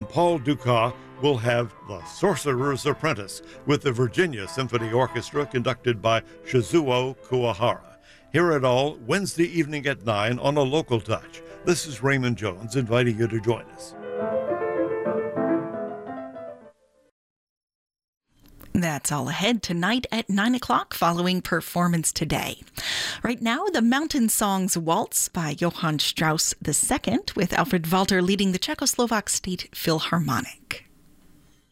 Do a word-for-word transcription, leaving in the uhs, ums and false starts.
Paul Dukas will have The Sorcerer's Apprentice with the Virginia Symphony Orchestra conducted by Shizuo Kuwahara. Hear it all Wednesday evening at nine on A Local Touch. This is Raymond Jones inviting you to join us. That's all ahead tonight at nine o'clock following Performance Today. Right now, the Mountain Songs Waltz by Johann Strauss the Second with Alfred Walter leading the Czechoslovak State Philharmonic.